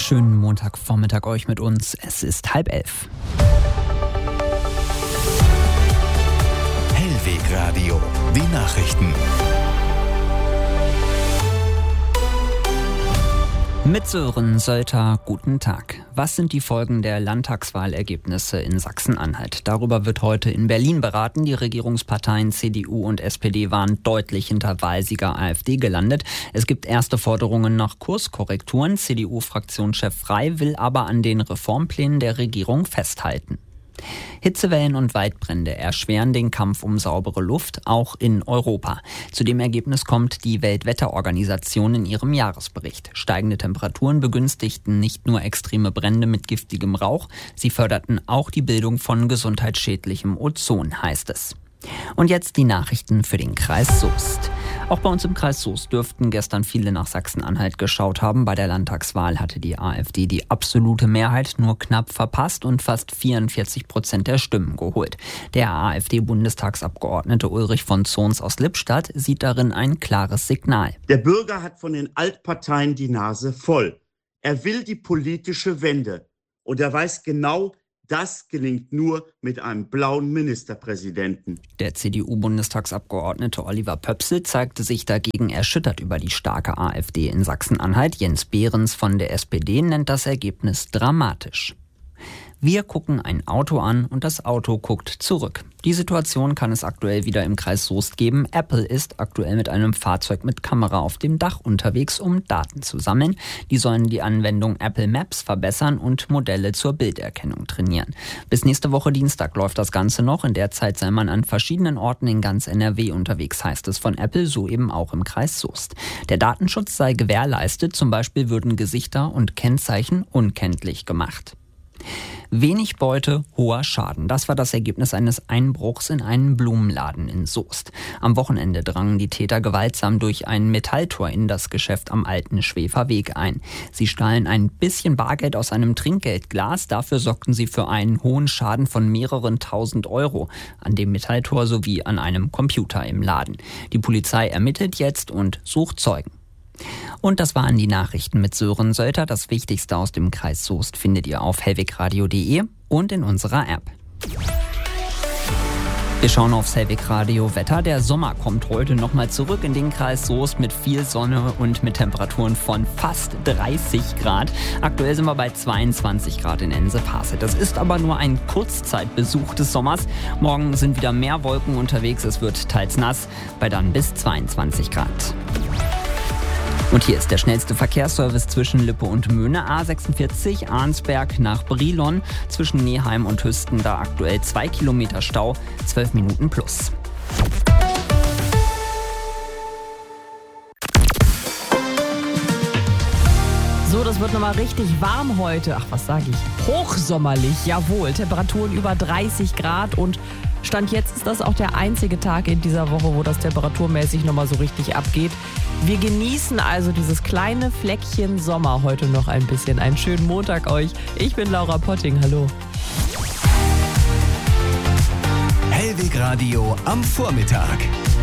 Schönen Montagvormittag euch mit uns. Es ist 10:30. Hellweg Radio, die Nachrichten. Mit Sören Sölter, guten Tag. Was sind die Folgen der Landtagswahlergebnisse in Sachsen-Anhalt? Darüber wird heute in Berlin beraten. Die Regierungsparteien CDU und SPD waren deutlich hinter Wahlsieger AfD gelandet. Es gibt erste Forderungen nach Kurskorrekturen. CDU-Fraktionschef Frey will aber an den Reformplänen der Regierung festhalten. Hitzewellen und Waldbrände erschweren den Kampf um saubere Luft, auch in Europa. Zu dem Ergebnis kommt die Weltwetterorganisation in ihrem Jahresbericht. Steigende Temperaturen begünstigten nicht nur extreme Brände mit giftigem Rauch, sie förderten auch die Bildung von gesundheitsschädlichem Ozon, heißt es. Und jetzt die Nachrichten für den Kreis Soest. Auch bei uns im Kreis Soest dürften gestern viele nach Sachsen-Anhalt geschaut haben. Bei der Landtagswahl hatte die AfD die absolute Mehrheit nur knapp verpasst und fast 44% der Stimmen geholt. Der AfD-Bundestagsabgeordnete Ulrich von Zons aus Lippstadt sieht darin ein klares Signal. Der Bürger hat von den Altparteien die Nase voll. Er will die politische Wende und er weiß genau, das gelingt nur mit einem blauen Ministerpräsidenten. Der CDU-Bundestagsabgeordnete Oliver Pöpsel zeigte sich dagegen erschüttert über die starke AfD in Sachsen-Anhalt. Jens Behrens von der SPD nennt das Ergebnis dramatisch. Wir gucken ein Auto an und das Auto guckt zurück. Die Situation kann es aktuell wieder im Kreis Soest geben. Apple ist aktuell mit einem Fahrzeug mit Kamera auf dem Dach unterwegs, um Daten zu sammeln. Die sollen die Anwendung Apple Maps verbessern und Modelle zur Bilderkennung trainieren. Bis nächste Woche Dienstag läuft das Ganze noch. In der Zeit sei man an verschiedenen Orten in ganz NRW unterwegs, heißt es von Apple, so eben auch im Kreis Soest. Der Datenschutz sei gewährleistet, zum Beispiel würden Gesichter und Kennzeichen unkenntlich gemacht. Wenig Beute, hoher Schaden. Das war das Ergebnis eines Einbruchs in einen Blumenladen in Soest. Am Wochenende drangen die Täter gewaltsam durch ein Metalltor in das Geschäft am Alten Schwefer-Weg ein. Sie stahlen ein bisschen Bargeld aus einem Trinkgeldglas. Dafür sorgten sie für einen hohen Schaden von mehreren tausend Euro an dem Metalltor sowie an einem Computer im Laden. Die Polizei ermittelt jetzt und sucht Zeugen. Und das waren die Nachrichten mit Sören Sölter. Das Wichtigste aus dem Kreis Soest findet ihr auf hellwegradio.de und in unserer App. Wir schauen aufs Hellweg Radio Wetter. Der Sommer kommt heute nochmal zurück in den Kreis Soest mit viel Sonne und mit Temperaturen von fast 30 Grad. Aktuell sind wir bei 22 Grad in Ense-Parset. Das ist aber nur ein Kurzzeitbesuch des Sommers. Morgen sind wieder mehr Wolken unterwegs. Es wird teils nass bei dann bis 22 Grad. Und hier ist der schnellste Verkehrsservice zwischen Lippe und Möhne. A46 Arnsberg nach Brilon. Zwischen Neheim und Hüsten da aktuell 2 Kilometer Stau, 12 Minuten plus. So, das wird nochmal richtig warm heute. Ach, was sage ich? Hochsommerlich, jawohl. Temperaturen über 30 Grad und Stand jetzt ist das auch der einzige Tag in dieser Woche, wo das temperaturmäßig nochmal so richtig abgeht. Wir genießen also dieses kleine Fleckchen Sommer heute noch ein bisschen. Einen schönen Montag euch. Ich bin Laura Potting. Hallo. Hellweg Radio am Vormittag.